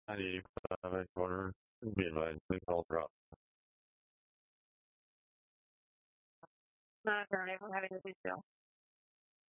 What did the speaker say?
95 quarter. Be advised, please hold drop. Not currently, we're having to do so.